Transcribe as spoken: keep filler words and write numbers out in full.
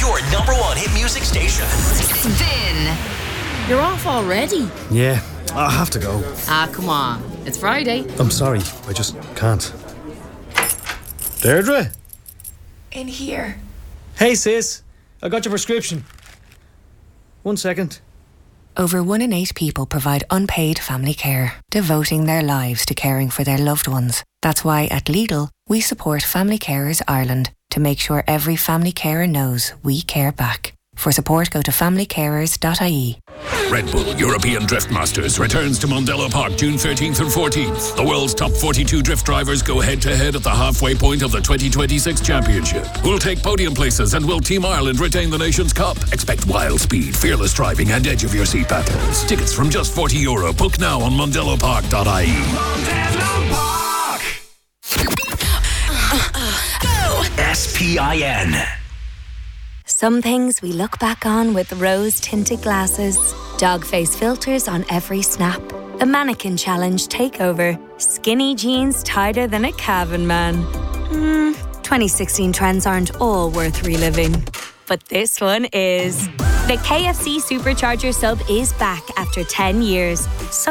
your number one hit music station. Spin. You're off already? Yeah, I have to go. Ah, come on. It's Friday. I'm sorry, I just can't. Deirdre? In here. Hey sis, I got your prescription. One second. Over one in eight people provide unpaid family care, devoting their lives to caring for their loved ones. That's why at Lidl, we support Family Carers Ireland to make sure every family carer knows we care back. For support, go to family carers dot I E. Red Bull European Drift Masters returns to Mondello Park June thirteenth and fourteenth. The world's top forty-two drift drivers go head-to-head at the halfway point of the twenty twenty-six Championship. Who'll take podium places and will Team Ireland retain the nation's cup? Expect wild speed, fearless driving and edge of your seat battles. Tickets from just forty euro. Book now on mondello park dot I E. Mondello Park. Go. S P I N. Some things we look back on with rose-tinted glasses. Dog face filters on every snap. A mannequin challenge takeover. Skinny jeans tighter than a Cavan man. Hmm, twenty sixteen trends aren't all worth reliving. But this one is. The K F C Supercharger sub is back after ten years. So